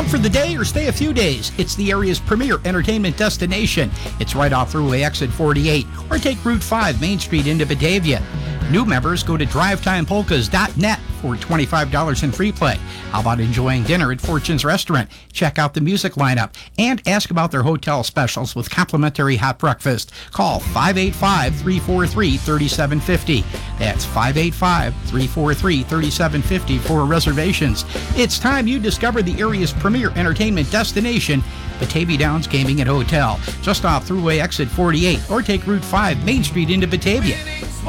Out for the day or stay a few days? It's the area's premier entertainment destination. It's right off Thruway Exit 48 or take Route 5 Main Street into Batavia. New members go to drivetimepolkas.net for $25 in free play. How about enjoying dinner at Fortune's Restaurant? Check out the music lineup and ask about their hotel specials with complimentary hot breakfast. Call 585-343-3750. That's 585-343-3750 for reservations. It's time you discover the area's premier entertainment destination, Batavia Downs Gaming and Hotel, just off Thruway Exit 48 or take Route 5 Main Street into Batavia.